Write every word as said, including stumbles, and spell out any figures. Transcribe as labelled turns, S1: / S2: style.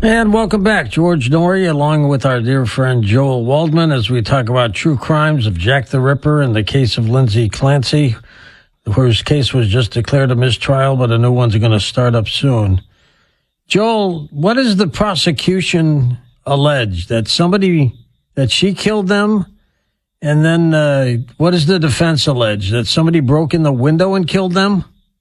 S1: And welcome back, George Noory, along with our dear friend Joel Waldman, as we talk about true crimes of Jack the Ripper and the case of Lindsay Clancy, whose case was just declared a mistrial, but a new one's going to start up soon. Joel, what is the prosecution alleged? That somebody, that she killed them? And then uh, what is the defense alleged? That somebody broke in the window and killed them?